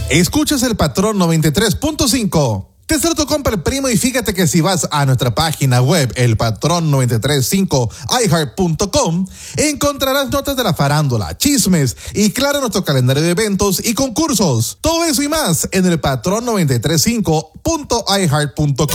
Escuchas el Patrón 93.5. Te saludo tu compa el primo y fíjate que si vas a nuestra página web, elpatrón935iheart.com, encontrarás notas de la farándula, chismes y claro nuestro calendario de eventos y concursos. Todo eso y más en elpatrón935.iheart.com.